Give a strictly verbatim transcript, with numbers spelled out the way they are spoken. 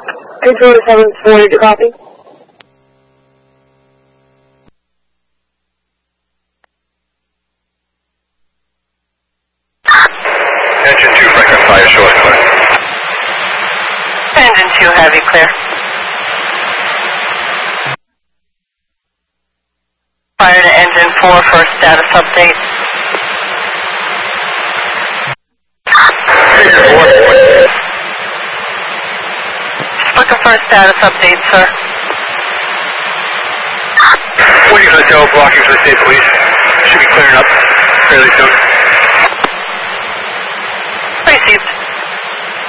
Control seven four, did you copy? Engine two, Franklin Fire, show us clear. Engine two, heavy, clear. Fire to engine four for a status update. Looking for a status update, sir. Waiting for the tail blocking for the state police. Should be clearing up fairly soon.